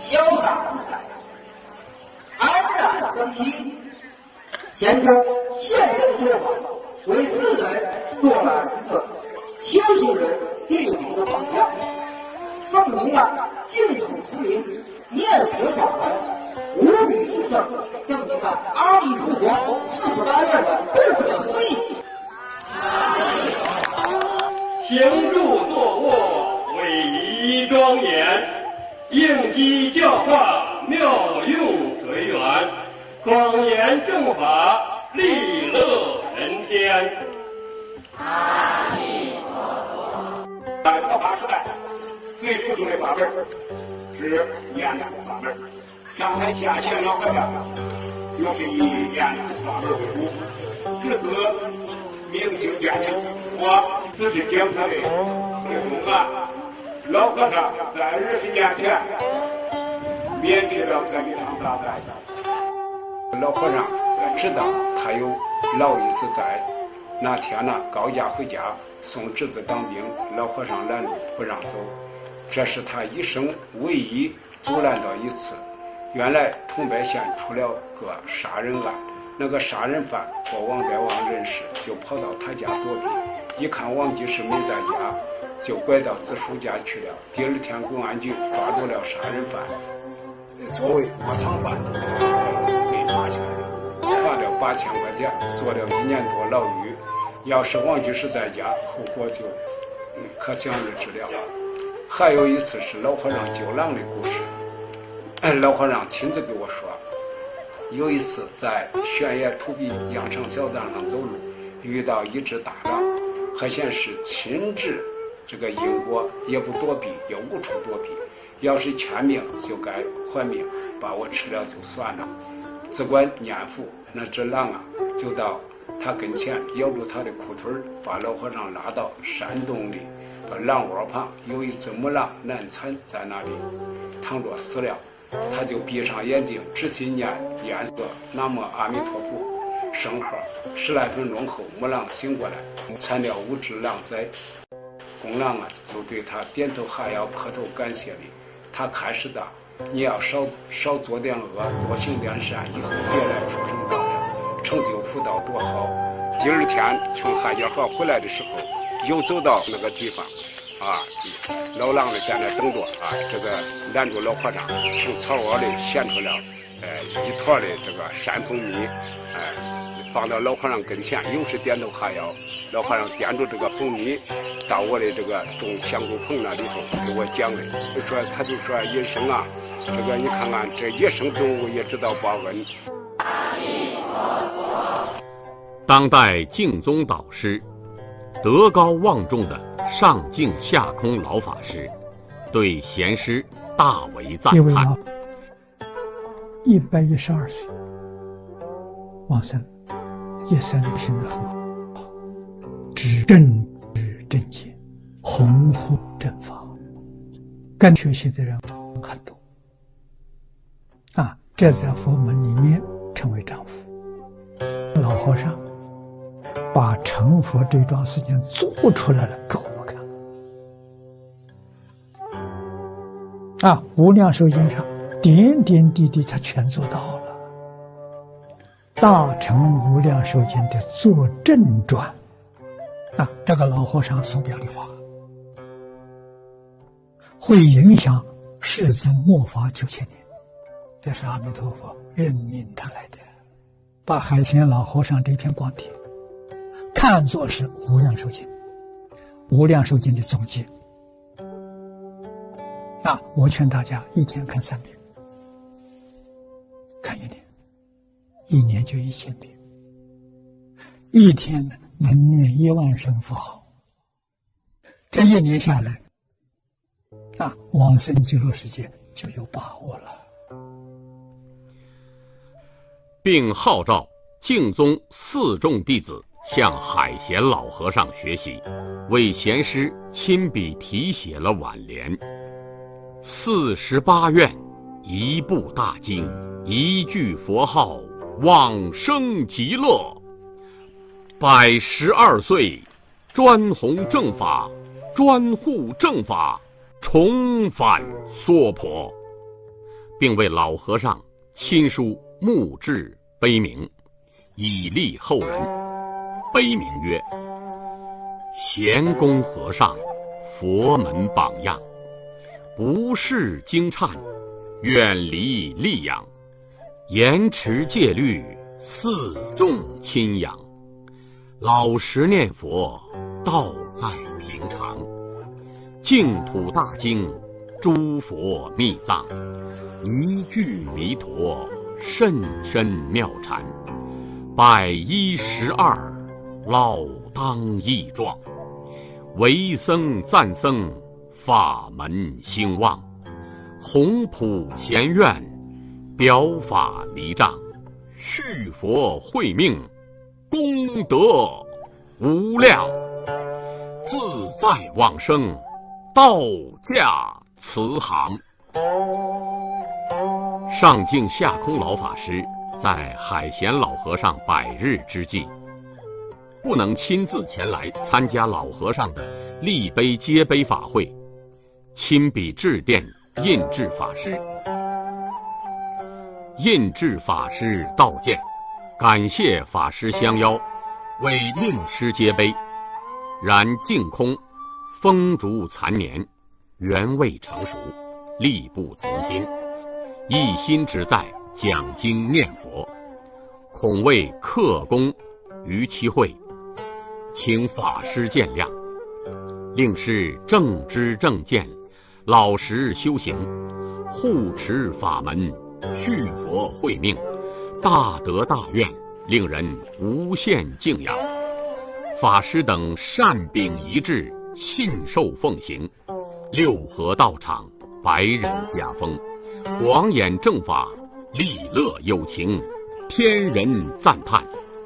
潇洒自在，安然生息。天空现身说法，为世人做了一个修行人最好的榜样，证明了净土之名念佛法门无比殊胜，证明了阿弥陀佛48愿的不可思议。 行住坐卧伟仪庄严，应机教化妙用随缘，广言正法利乐人天。 阿弥陀佛。 在佛法时代，最殊胜的法门是念佛法门。上台下线老和尚就是以念佛法门为主，至此明星见性。我只是讲他的内容啊。老和尚在20年前免去了这一场大灾。老和尚知道他有老一子在，那天呢，高家回家送侄子当兵，老和尚拦路不让走，这是他一生唯一阻拦到一次。原来桐柏县出了个杀人案，那个杀人犯和王该王认识，就跑到他家躲避，一看王居士没在家，就拐到子叔家去了。第二天公安局抓住了杀人犯，作为窝藏犯被抓起来了，罚了8000块钱，坐了1年多牢狱。要是王居士在家，后果就可想而知了。还有一次是老和尚救狼的故事，老和尚亲自给我说，有一次在悬崖土壁羊肠小道上走路，遇到一只大狼，还显是亲至这个因果，也不躲避，也无处躲避，要是欠命就该还命，把我吃了就算了。只管念佛，那只狼啊就到他跟前咬住他的裤腿，把老和尚拉到山洞里，把狼窝旁有一只母狼难产在那里躺着死了，他就闭上眼睛仔细念个南无阿弥陀佛圣号，10来分钟后母狼醒过来，产了5只狼崽。公狼啊就对他点头哈腰磕头感谢礼，他开始的你要少做点恶，多行点善，以后别来出生道人，成就福道多好。第二天从海家河回来的时候，又走到那个地方啊，老狼呢在那等着啊，这个拦住老和尚，从草窝里衔出了一坨的这个山蜂蜜，放到老和尚跟前，又是点头哈腰。老和尚掂住这个蜂蜜到我的这个种香菇棚那里头给我讲的，他就说野生啊，这个你看看这野生动物也知道报恩。 当代净宗导师德高望重的上净下空老法师对贤师大为赞叹。 112岁往生，一生品德很好，知正知正见，弘护正法，跟学习的人很多啊，这在佛门里面称为丈夫。老和尚把成佛这桩事情做出来了给我们看啊，无量寿经上点点滴滴他全做到了。大乘无量寿经的作证传啊，这个老和尚所表的法会影响世尊末法9000年，这是阿弥陀佛任命他来的，把海贤老和尚这篇光碟看作是无量寿经，无量寿经的总结啊！我劝大家一天看3遍，看1年，1年就1000遍，一天能念1万声佛号，这1年下来啊，往生极乐世界就有把握了。 并号召净宗4众弟子向海贤老和尚学习，为贤师亲笔题写了挽联：48愿，一部大经，一句佛号，往生极乐。112岁，专弘正法，专护正法，重返娑婆。 并为老和尚亲书墓志碑铭，以励后人。碑铭曰：贤公和尚，佛门榜样，不事经忏，远离戾养，严持戒律，四众亲仰，老实念佛，道在平常，净土大经，诸佛密藏，一句弥陀，甚深妙禅，112老当益壮，为僧赞僧，法门兴旺，弘普贤愿，表法离障，续佛慧命，功德无量，自在往生，道驾慈航。上净下空老法师在海贤老和尚100日之际，不能亲自前来参加老和尚的立碑接碑法会，亲笔致电印制法师。印制法师道见，感谢法师相邀，为令师接碑。然净空风烛残年，缘未成熟，力不从心，一心只在讲经念佛，恐为克功于其会，请法师见谅。令师正知正见，老实修行，护持法门，续佛慧命，大德大愿，令人无限敬仰。法师等善秉一致，信受奉行，六合道场100人家风，广演正法，利乐有情，天人赞叹。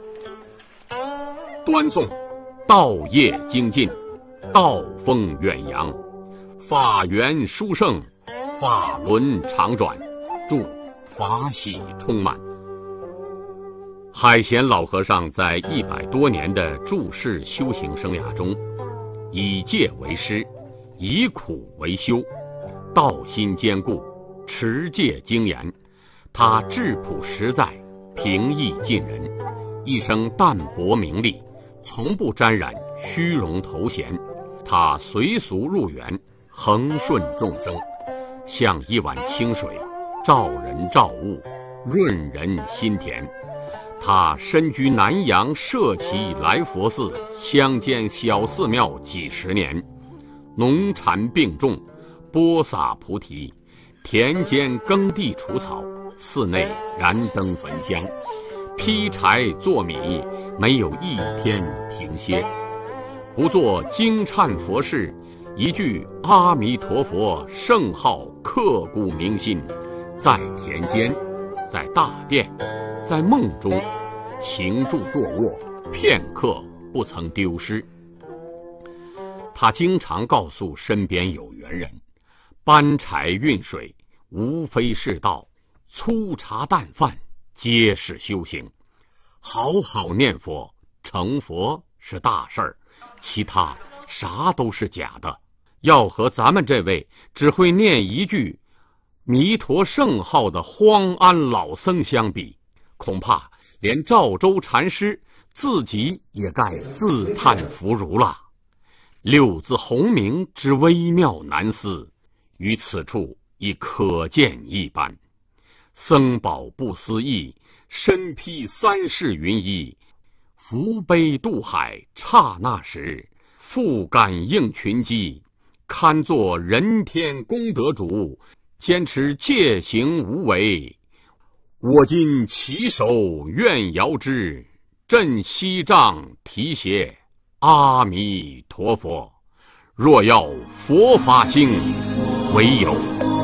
端诵道业精进，道风远扬，法缘殊胜，法轮常转，祝法喜充满。海贤老和尚在100多年的住世修行生涯中，以戒为师，以苦为修，道心坚固，持戒精严。他质朴实在，平易近人，一生淡泊名利，从不沾染虚荣头衔。他随俗入园，恒顺众生，像一碗清水，照人照物，润人心田。他身居南阳社稷来佛寺乡间小寺庙几十年，农禅并种，播撒菩提，田间耕地除草，寺内燃灯焚香，劈柴做米，没有一天停歇。不做经忏佛事，一句阿弥陀佛圣号刻骨铭心，在田间，在大殿，在梦中，行住坐卧，片刻不曾丢失。他经常告诉身边有缘人，搬柴运水无非是道，粗茶淡饭皆是修行。好好念佛，成佛是大事儿，其他啥都是假的。要和咱们这位只会念一句弥陀圣号的荒安老僧相比，恐怕连赵州禅师自己也该自叹弗如了。六字洪名之微妙难思，于此处已可见一斑。僧宝不思议，身披3世云衣，扶悲渡海刹那时，复感应群机，堪作人天功德主，坚持戒行无为。我今起手愿遥之，振西藏提携阿弥陀佛。若要佛法兴，唯有